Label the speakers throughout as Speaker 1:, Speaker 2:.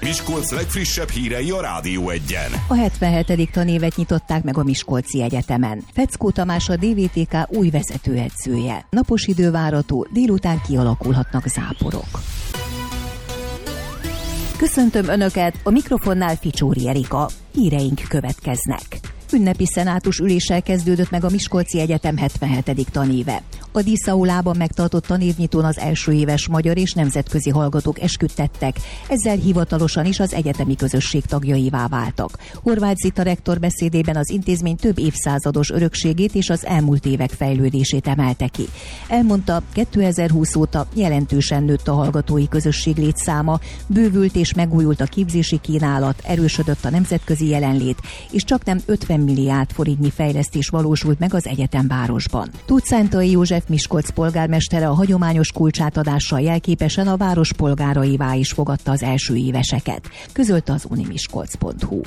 Speaker 1: Miskolc legfrissebb hírei a Rádió Egyen.
Speaker 2: A 77. tanévet nyitották meg a Miskolci Egyetemen. Feckó Tamás a DVTK új vezetőedzője. Napos idő várható, délután kialakulhatnak záporok. Köszöntöm Önöket, a mikrofonnál Ficsóri Erika. Híreink következnek. Ünnepi szenátus üléssel kezdődött meg a Miskolci Egyetem 77. tanéve. A díszaulában megtartott tanévnyitón az első éves magyar és nemzetközi hallgatók esküdtettek, ezzel hivatalosan is az egyetemi közösség tagjaivá váltak. Horváth Zita rektor beszédében az intézmény több évszázados örökségét és az elmúlt évek fejlődését emelte ki. Elmondta, 2020 óta jelentősen nőtt a hallgatói közösség létszáma, bővült és megújult a képzési kínálat, erősödött a nemzetközi jelenlét, és csaknem 50 milliárd forintnyi fejlesztés valósult meg az egyetemvárosban. Tóth Szántai József Miskolc polgármestere a hagyományos kulcsátadással jelképesen a város polgáraivá is fogadta az első éveseket, közölte az unimiskolc.hu.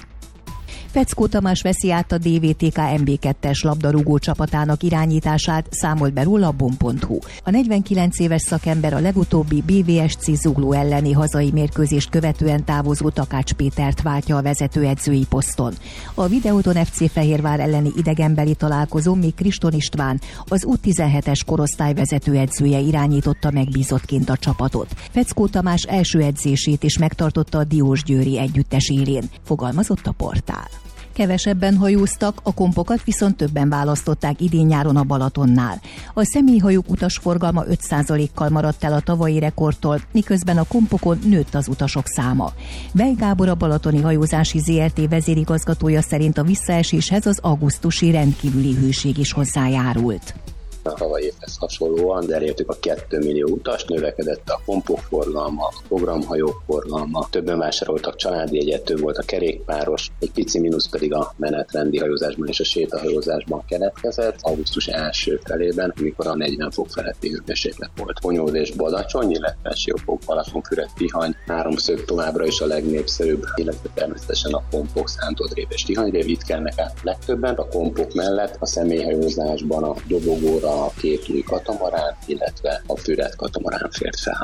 Speaker 2: Feckó Tamás veszi át a DVTK MB2-es labdarúgó csapatának irányítását, számolt be róla a bom.hu. A 49 éves szakember a legutóbbi BVSC Zugló elleni hazai mérkőzést követően távozó Takács Pétert váltja a vezetőedzői poszton. A Videoton FC Fehérvár elleni idegenbeli találkozón még Kriston István, az U17-es korosztály vezetőedzője irányította megbízottként a csapatot. Feckó Tamás első edzését is megtartotta a Diósgyőri együttes élén, fogalmazott a portál. Kevesebben hajóztak, a kompokat viszont többen választották idén-nyáron a Balatonnál. A személyhajók utasforgalma 5%-kal maradt el a tavalyi rekordtól, miközben a kompokon nőtt az utasok száma. Bej Gábor, a Balatoni Hajózási ZRT vezérigazgatója szerint a visszaeséshez az augusztusi rendkívüli hőség is hozzájárult.
Speaker 3: A tavalyi évhez hasonlóan elértük a 2 millió utast, növekedett a kompok forgalma, a programhajók forgalma, többen vásároltak családi jegyet, több volt a kerékpáros, egy pici mínusz pedig a menetrendi hajózásban és a sétahajózásban keletkezett augusztus első felében, amikor a 40 fok feletti hőmérséklet volt. Honyód és Badacsony, illetve Siófok, Balatonfüred, Tihany, háromszög továbbra is a legnépszerűbb, illetve természetesen a kompok, Szántodrév és Tihanyrév, itt kelnek át legtöbben. A kompok mellett a személyhajózásban a dobogóra a két új katamarán, illetve a Füred katamarán fért fel.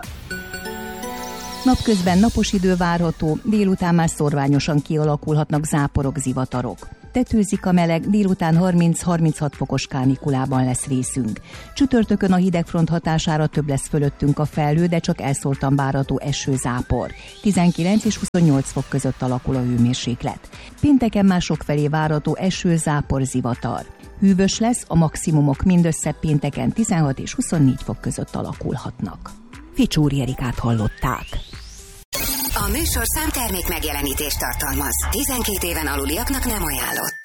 Speaker 2: Napközben napos idő várható, délután már szorványosan kialakulhatnak záporok, zivatarok. Tetőzik a meleg, délután 30-36 fokos kánikulában lesz részünk. Csütörtökön a hidegfront hatására több lesz fölöttünk a felhő, de csak elszórtan várható esőzápor. 19 és 28 fok között alakul a hőmérséklet. Pénteken már sokfelé várható esőzápor, zivatar. Hűvös lesz, a maximumok mindössze pénteken 16 és 24 fok között alakulhatnak. Ficsóri Erikát hallották.
Speaker 4: A műsorszám termék megjelenítést tartalmaz. 12 éven aluliaknak nem ajánlott.